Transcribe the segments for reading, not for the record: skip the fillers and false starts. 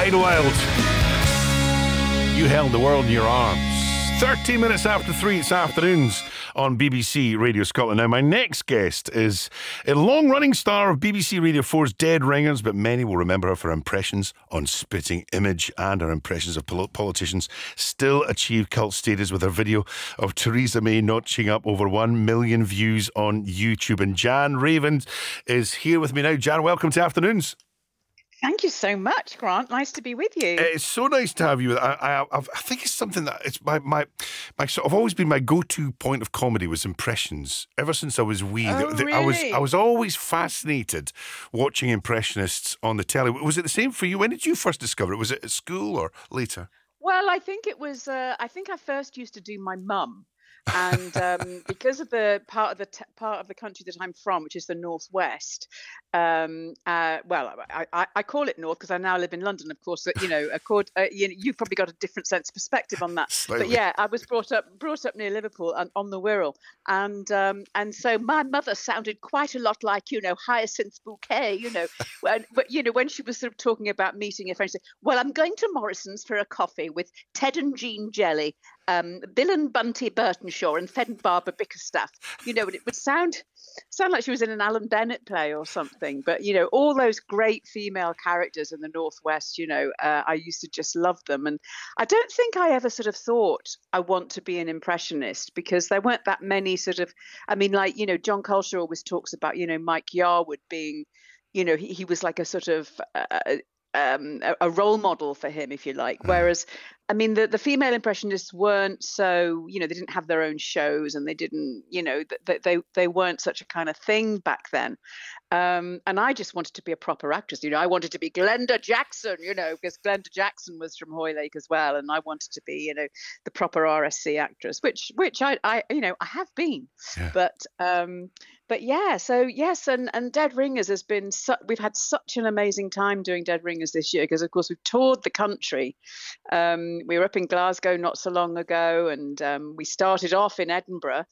Idlewild. You held the world in your arms. 13 minutes after 3, it's afternoons on BBC Radio Scotland. Now, my next guest is a long-running star of BBC Radio 4's Dead Ringers, but many will remember her for her impressions on Spitting Image, and her impressions of politicians still achieve cult status with her video of Theresa May notching up over 1 million views on YouTube. And Jan Raven is here with me now. Jan, welcome to Afternoons. Thank you so much, Grant. Nice to be with you. It's so nice to have you. I think it's something that it's my sort of always been my go-to point of comedy was impressions. Ever since I was wee, really? I was always fascinated watching impressionists on the telly. Was it the same for you? When did you first discover it? Was it at school or later? Well, I think it was. I think I first used to do my mum, and because of the part of the country that I'm from, which is the northwest. Well, I call it north because I now live in London. Of course, you've probably got a different sense of perspective on that. Slightly. But yeah, I was brought up near Liverpool and on the Wirral, and so my mother sounded quite a lot like Hyacinth Bouquet. When she was sort of talking about meeting a friend, she said, "Well, I'm going to Morrison's for a coffee with Ted and Jean Jelly, Bill and Bunty Burtonshaw, and Fed and Barbara Bickerstaff." And it would sound like she was in an Alan Bennett play or something. But all those great female characters in the Northwest, I used to just love them. And I don't think I ever sort of thought I want to be an impressionist, because there weren't that many sort of, John Culshaw always talks about, Mike Yarwood being, he was like a sort of a role model for him, if you like. Whereas, the female impressionists weren't so, they didn't have their own shows, and they didn't, they weren't such a kind of thing back then. And I just wanted to be a proper actress. I wanted to be Glenda Jackson, because Glenda Jackson was from Hoylake as well. And I wanted to be, the proper RSC actress, which I have been. Yeah. But yeah, so yes, and Dead Ringers has been, we've had such an amazing time doing Dead Ringers this year, because of course we've toured the country. We were up in Glasgow not so long ago, and we started off in Edinburgh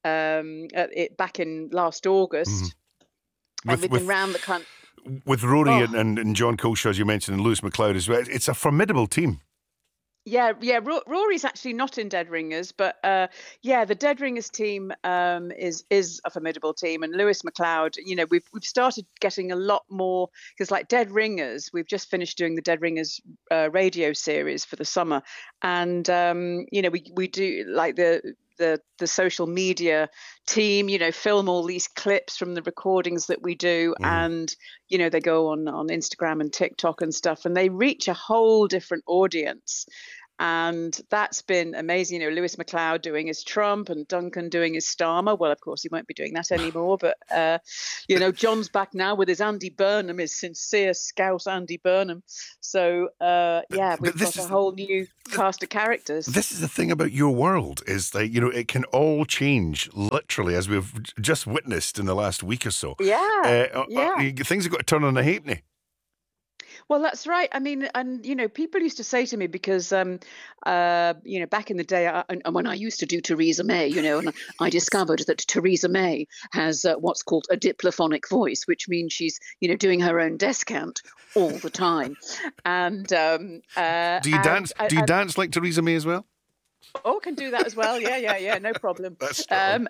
back in last August. And we've been round the country. With Rory and John Culshaw, as you mentioned, and Lewis MacLeod as well. It's a formidable team. Yeah. Rory's actually not in Dead Ringers, but the Dead Ringers team is a formidable team, and Lewis MacLeod. We've started getting a lot more, because like Dead Ringers, we've just finished doing the Dead Ringers radio series for the summer, and we do like the social media team, film all these clips from the recordings that we do, and they go on Instagram and TikTok and stuff, and they reach a whole different audience. And that's been amazing. Lewis MacLeod doing his Trump, and Duncan doing his Starmer. Well, of course, he won't be doing that anymore. But, John's back now with his Andy Burnham, his sincere Scouse Andy Burnham. So, we've got a whole new cast of characters. This is the thing about your world, is that, it can all change, literally, as we've just witnessed in the last week or so. Things have got to turn on a halfpenny. Well, that's right. People used to say to me, because, back in the day, and when I used to do Theresa May, and I discovered that Theresa May has what's called a diplophonic voice, which means she's, doing her own descant all the time. And do you dance? Do you dance like Theresa May as well? Oh, can do that as well. Yeah, no problem. That's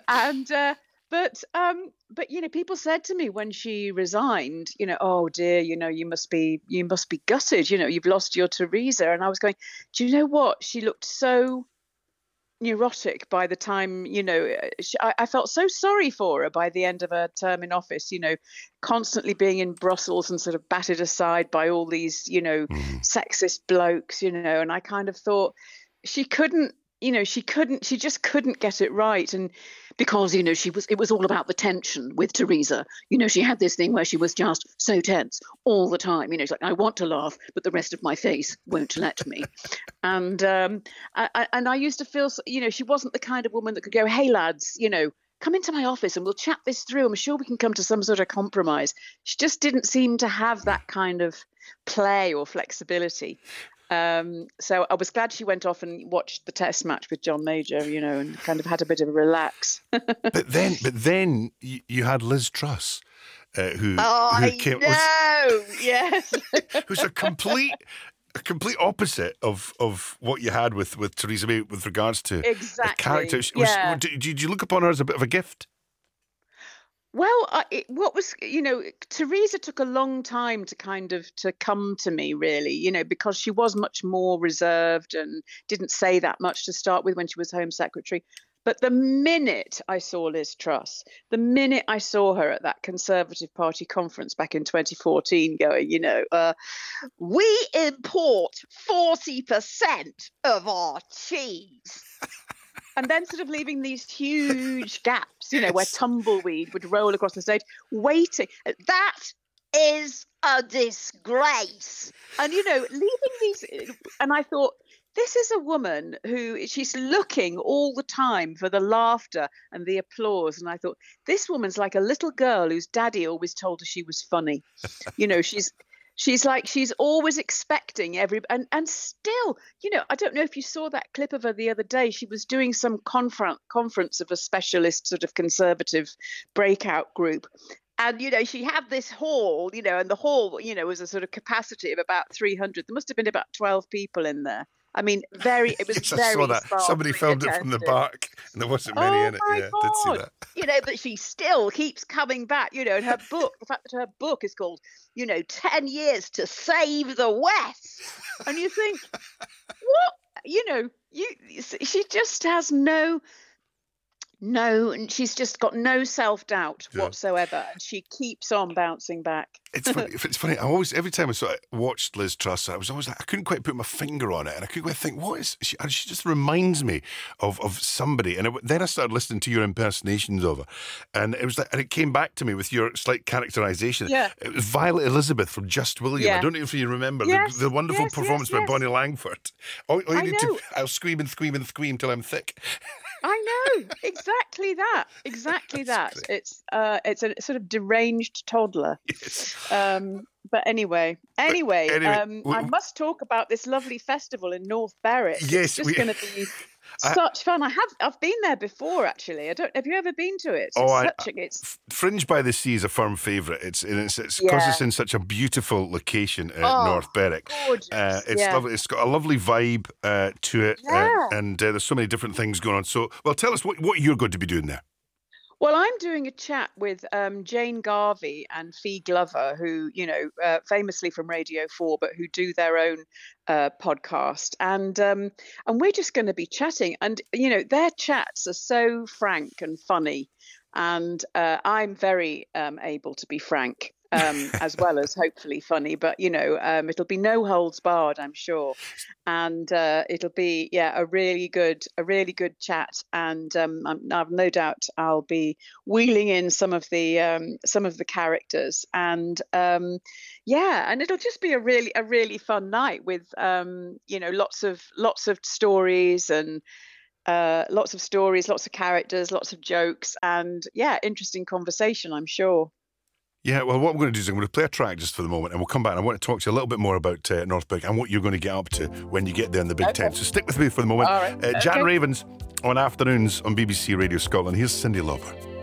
But people said to me when she resigned, "Oh dear, you must be gutted. You've lost your Theresa." And I was going, do you know what? She looked so neurotic by the time, I felt so sorry for her by the end of her term in office. Constantly being in Brussels and sort of batted aside by all these, sexist blokes. And I kind of thought she just couldn't get it right. And because, it was all about the tension with Theresa. She had this thing where she was just so tense all the time. She's like, I want to laugh, but the rest of my face won't let me. And I used to feel, she wasn't the kind of woman that could go, "Hey lads, come into my office and we'll chat this through. I'm sure we can come to some sort of compromise." She just didn't seem to have that kind of play or flexibility. So I was glad she went off and watched the test match with John Major, and kind of had a bit of a relax. But then you had Liz Truss, who yes, who's a complete a complete opposite of what you had with Theresa May with regards to the character. Did you look upon her as a bit of a gift? Well, Theresa took a long time to come to me, really, because she was much more reserved and didn't say that much to start with when she was Home Secretary. But the minute I saw Liz Truss, the minute I saw her at that Conservative Party conference back in 2014 going, we import 40% of our cheese. And then sort of leaving these huge gaps, where tumbleweed would roll across the stage, waiting. That is a disgrace. And, leaving these. And I thought, this is a woman who she's looking all the time for the laughter and the applause. And I thought, this woman's like a little girl whose daddy always told her she was funny. She's always expecting and still, I don't know if you saw that clip of her the other day. She was doing some conference of a specialist sort of Conservative breakout group. And, she had this hall, and the hall, was a sort of capacity of about 300. There must have been about 12 people in there. I mean, it was yes, very I saw that. Somebody filmed attended. It from the back, and there wasn't many in it. Yeah, God. I did see that. But she still keeps coming back, and her book, the fact that her book is called, 10 Years to Save the West. And you think, what? She just has and she's just got no self-doubt whatsoever, and she keeps on bouncing back. It's funny. Every time I watched Liz Truss, I was always like, I couldn't quite put my finger on it, and I couldn't quite think, what is she? And she just reminds me of somebody. And then I started listening to your impersonations of her, and it was and it came back to me with your slight characterization. Yeah. It was Violet Elizabeth from Just William. Yeah. I don't know if you remember the wonderful performance by Bonnie Langford. I'll scream and scream and scream till I'm thick. I know, exactly that. It's a sort of deranged toddler. Yes. But anyway, I must talk about this lovely festival in North Berwick. Yes, it's just going to be such fun. I've been there before, actually. Have you ever been to it? Fringe by the Sea is a firm favourite. It's because it's in such a beautiful location at North Berwick. Gorgeous. It's lovely. It's got a lovely vibe to it, and there's so many different things going on. So, well, tell us what you're going to be doing there. Well, I'm doing a chat with Jane Garvey and Fee Glover, who, famously from Radio 4, but who do their own podcast. And we're just going to be chatting. And, their chats are so frank and funny. And I'm very able to be frank. As well as hopefully funny, but it'll be no holds barred, I'm sure, and it'll be a really good chat, and I've no doubt I'll be wheeling in some of the characters, and and it'll just be a really fun night with lots of stories and. Lots of characters, lots of jokes, and interesting conversation, I'm sure. Yeah, well, what I'm going to do is I'm going to play a track just for the moment, and we'll come back and I want to talk to you a little bit more about North Berwick and what you're going to get up to when you get there in the big tent. So stick with me for the moment. All right. Jan Ravens on Afternoons on BBC Radio Scotland. Here's Cyndi Lauper.